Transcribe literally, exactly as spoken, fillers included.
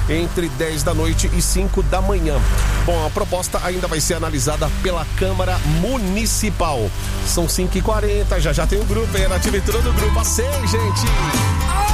entre dez da noite e cinco da manhã. Bom, a proposta ainda vai ser analisada pela Câmara Municipal. São cinco e quarenta, já já tem o grupo aí, a ativa entrou no grupo. A seis, gente!